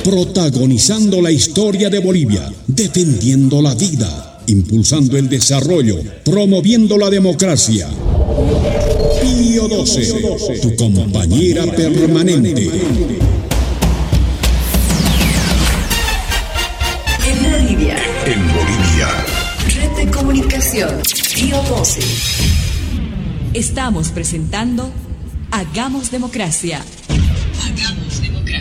protagonizando la historia de Bolivia, defendiendo la vida, impulsando el desarrollo, promoviendo la democracia. Pío XII, tu compañera permanente. En Bolivia. Red de Comunicación Pío XII. Estamos presentando Hagamos Democracia. Hagamos